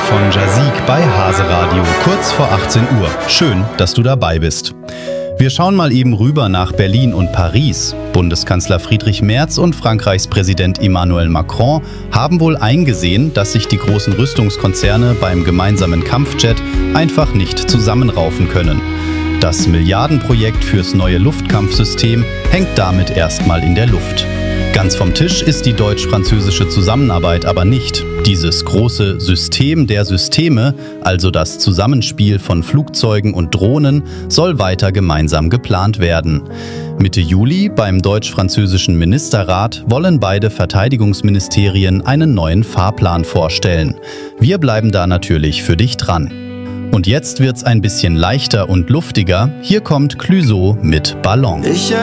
von Jazik bei Hase Radio, kurz vor 18 Uhr. Schön, dass du dabei bist. Wir schauen mal eben rüber nach Berlin und Paris. Bundeskanzler Friedrich Merz und Frankreichs Präsident Emmanuel Macron haben wohl eingesehen, dass sich die großen Rüstungskonzerne beim gemeinsamen Kampfjet einfach nicht zusammenraufen können. Das Milliardenprojekt fürs neue Luftkampfsystem hängt damit erstmal in der Luft. Ganz vom Tisch ist die deutsch-französische Zusammenarbeit aber nicht. Dieses große System der Systeme, also das Zusammenspiel von Flugzeugen und Drohnen, soll weiter gemeinsam geplant werden. Mitte Juli beim deutsch-französischen Ministerrat wollen beide Verteidigungsministerien einen neuen Fahrplan vorstellen. Wir bleiben da natürlich für dich dran. Und jetzt wird's ein bisschen leichter und luftiger. Hier kommt Clouseau mit Ballon.